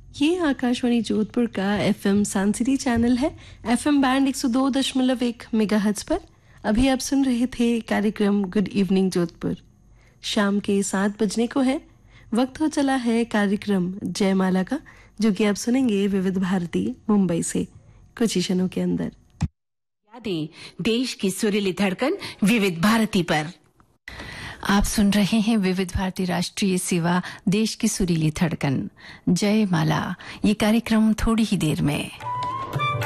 ये आकाशवाणी जोधपुर का FM सांसिटी channel है। एफएम बैंड 102.1 मेगाहर्ट्ज पर अभी आप सुन रहे थे कार्यक्रम गुड इवनिंग जोधपुर। शाम के 7 बजने को है। वक्त हो चला है कार्यक्रम जयमाला का, जो कि आप सुनेंगे विविध भारती मुंबई से कुछ ही क्षणों के अंदर। यादें देश की सुरीली धड़कन विविध भारती पर। आप सुन रहे हैं विविध भारती राष्ट्रीय सेवा, देश की सुरीली धड़कन जय माला। ये कार्यक्रम थोड़ी ही देर में।